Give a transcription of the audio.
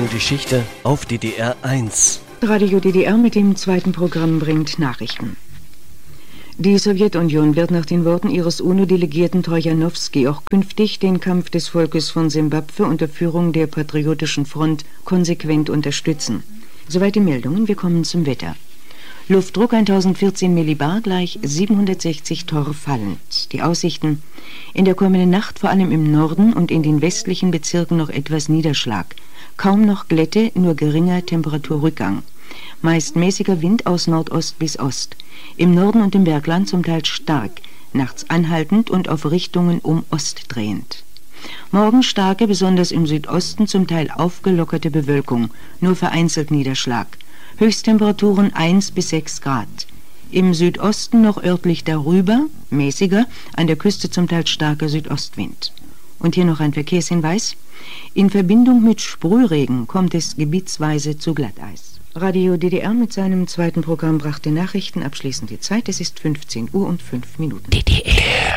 Radiogeschichte auf DDR 1. Radio DDR mit dem zweiten Programm bringt Nachrichten. Die Sowjetunion wird nach den Worten ihres UNO-Delegierten Trojanowski auch künftig den Kampf des Volkes von Simbabwe unter Führung der Patriotischen Front konsequent unterstützen. Soweit die Meldungen, wir kommen zum Wetter. Luftdruck 1014 Millibar gleich 760 Torr fallend. Die Aussichten: in der kommenden Nacht vor allem im Norden und in den westlichen Bezirken noch etwas Niederschlag. Kaum noch Glätte, nur geringer Temperaturrückgang. Meist mäßiger Wind aus Nordost bis Ost. Im Norden und im Bergland zum Teil stark, nachts anhaltend und auf Richtungen um Ost drehend. Morgen starke, besonders im Südosten zum Teil aufgelockerte Bewölkung, nur vereinzelt Niederschlag. Höchsttemperaturen 1 bis 6 Grad. Im Südosten noch örtlich darüber, mäßiger, an der Küste zum Teil starker Südostwind. Und hier noch ein Verkehrshinweis: in Verbindung mit Sprühregen kommt es gebietsweise zu Glatteis. Radio DDR mit seinem zweiten Programm brachte Nachrichten. Abschließend die Zeit, es ist 15 Uhr und 5 Minuten. DDR.